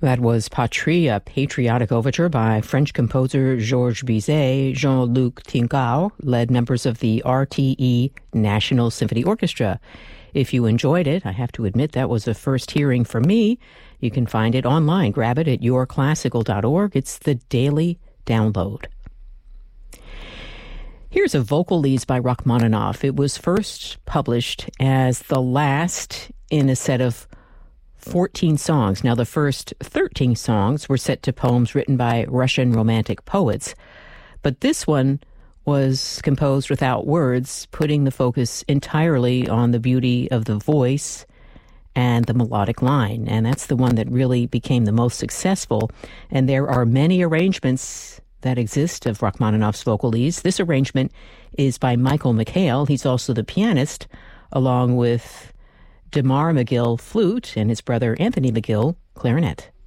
That was Patrie, a patriotic overture by French composer Georges Bizet. Jean-Luc Tinguao led members of the RTE National Symphony Orchestra. If you enjoyed it, I have to admit that was a first hearing for me. You can find it online. Grab it at yourclassical.org. It's the daily download. Here's a Vocalese by Rachmaninoff. It was first published as the last in a set of 14 songs. Now, the first 13 songs were set to poems written by Russian Romantic poets, but this one was composed without words, putting the focus entirely on the beauty of the voice and the melodic line, and that's the one that really became the most successful. And there are many arrangements that exist of Rachmaninoff's Vocalese. This arrangement is by Michael McHale. He's also the pianist, along with Damar McGill, flute, and his brother Anthony McGill, clarinet.